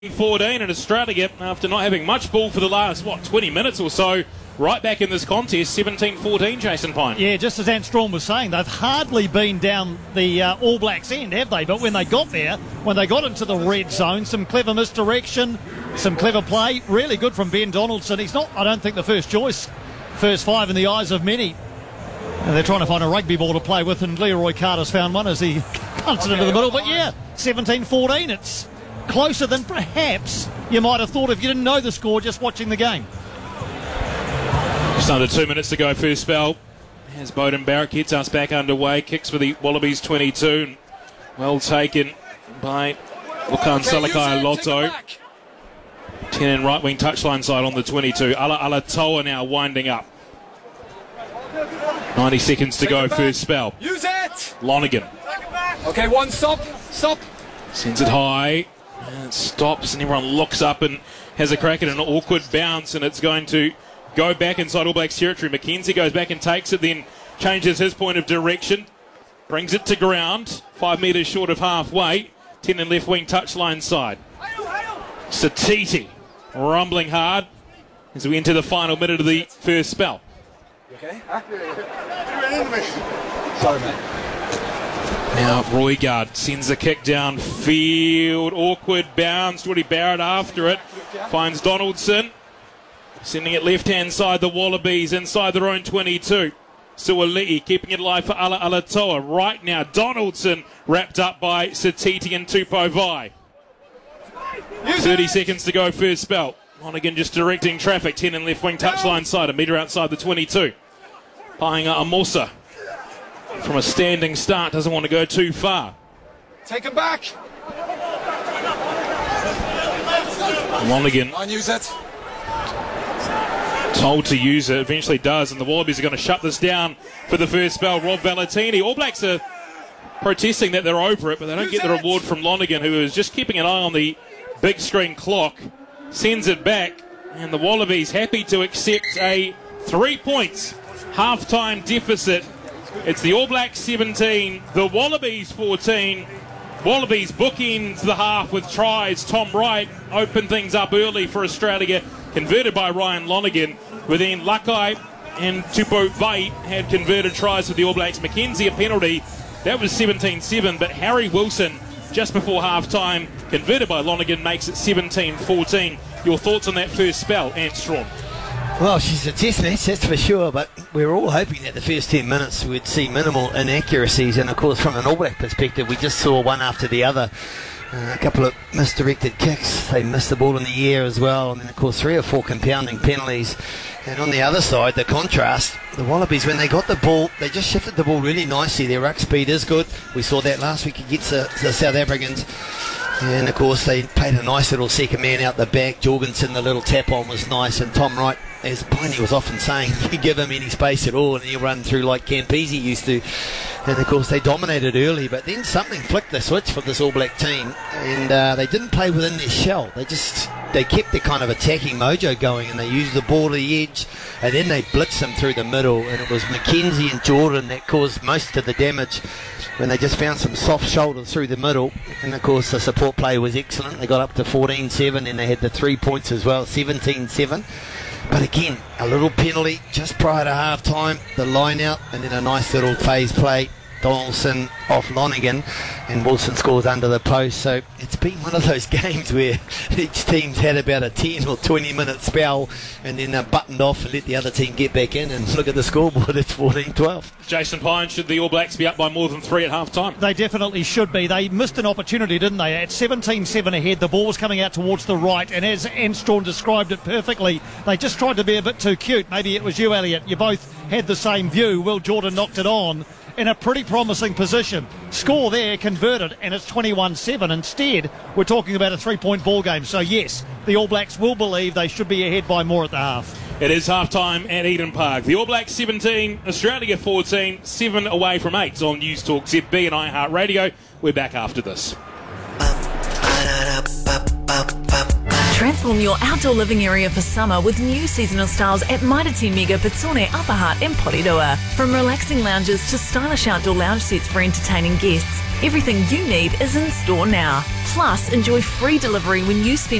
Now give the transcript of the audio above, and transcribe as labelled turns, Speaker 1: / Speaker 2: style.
Speaker 1: 14 and Australia, after not having much ball for the last, 20 minutes or so, right back in this contest, 17-14, Jason Pine.
Speaker 2: Yeah, just as Ant Strawn was saying, they've hardly been down the All Blacks end, have they? But when they got there, when they got into the red zone, some clever misdirection, some clever play, really good from Ben Donaldson. He's not, I don't think, the first choice, first five in the eyes of many. And they're trying to find a rugby ball to play with, and Leroy Carter's found one as he punts it into the middle. But yeah, 17-14, it's closer than perhaps you might have thought if you didn't know the score just watching the game.
Speaker 1: Just under 2 minutes to go, first spell. As Beauden Barrett gets us back underway, kicks for the Wallabies 22. Well taken by Lukan Salakai Lotto. 10 in right wing touchline side on the 22. Ala Alatoa now winding up. 90 seconds to go, first spell.
Speaker 3: Use it!
Speaker 1: Lonergan.
Speaker 3: Okay, one stop.
Speaker 1: Sends it high. And it stops, and everyone looks up and has a crack at an awkward bounce, and it's going to go back inside All Blacks territory. McKenzie goes back and takes it, then changes his point of direction, brings it to ground, 5 metres short of halfway, 10 in left wing touchline side. Satiti rumbling hard as we enter the final minute of the first spell.
Speaker 3: Okay. Sorry, mate.
Speaker 1: Now Roigard sends a kick downfield, awkward bounce, Jordy Barrett after it, finds Donaldson, sending it left-hand side, the Wallabies inside their own 22. Suali'i keeping it alive for Ala Alatoa. Right now, Donaldson wrapped up by Satiti and Tupovai. 30 seconds to go, first spell. Lonergan just directing traffic, 10 in left wing touchline side, a metre outside the 22. Painga Amosa from a standing start, doesn't want to go too far.
Speaker 3: Take him back.
Speaker 1: Lonergan
Speaker 3: Unuse it.
Speaker 1: told to use it, eventually does, and the Wallabies are going to shut this down for the first spell. Rob Valentini. All Blacks are protesting that they're over it, but they don't get the reward from Lonergan, who is just keeping an eye on the big screen clock. Sends it back, and the Wallabies happy to accept a 3 points half-time deficit. It's the All Blacks 17, the Wallabies 14. Wallabies bookends the half with tries. Tom Wright opened things up early for Australia, converted by Ryan Lonergan. Within Lakai and Tupovai had converted tries for the All Blacks. McKenzie a penalty. That was 17-7, but Harry Wilson just before half-time, converted by Lonergan, makes it 17-14. Your thoughts on that first spell, Ant Strawn?
Speaker 4: Well, she's a test match, that's for sure, but we were all hoping that the first 10 minutes we'd see minimal inaccuracies, and of course from an All Black perspective we just saw one after the other. A couple of misdirected kicks, they missed the ball in the air as well, and then of course 3 or 4 compounding penalties. And on the other side, the contrast, the Wallabies, when they got the ball, they just shifted the ball really nicely. Their ruck speed is good. We saw that last week against the South Africans. And of course they played a nice little second man out the back. Jorgensen, the little tap on was nice, and Tom Wright, as Piney was often saying, you give him any space at all and he'll run through like Campese used to. And of course they dominated early, but then something flicked the switch for this All Black team, and they didn't play within their shell. They kept their kind of attacking mojo going, and they used the ball to the edge, and then they blitzed them through the middle, and it was McKenzie and Jordan that caused most of the damage when they just found some soft shoulders through the middle. And of course the support play was excellent. They got up to 14-7, and they had the 3 points as well, 17-7. But again, a little penalty just prior to half-time, the line out, and then a nice little phase play. Donaldson off Lonergan, and Wilson scores under the post. So it's been one of those games where each team's had about a 10 or 20 minute spell, and then they're buttoned off and let the other team get back in, and look at the scoreboard, it's 14-12.
Speaker 1: Jason Pine, should the All Blacks be up by more than 3 at half-time?
Speaker 2: They definitely should be. They missed an opportunity, didn't they? At 17-7 ahead, the ball was coming out towards the right, and as Ant Strawn described it perfectly, they just tried to be a bit too cute. Maybe it was you, Elliot. You both had the same view. Will Jordan knocked it on in a pretty promising position. Score there, converted, and it's 21-7. Instead, we're talking about a 3-point ball game. So yes, the All Blacks will believe they should be ahead by more at the half.
Speaker 1: It is half-time at Eden Park. The All Blacks 17, Australia 14, 7 away from 8 on News Talk ZB and iHeartRadio. We're back after this.
Speaker 5: Transform your outdoor living area for summer with new seasonal styles at Mairiti Mega, Pitsone, Upper Hutt and Porirua. From relaxing lounges to stylish outdoor lounge sets for entertaining guests, everything you need is in store now. Plus, enjoy free delivery when you spend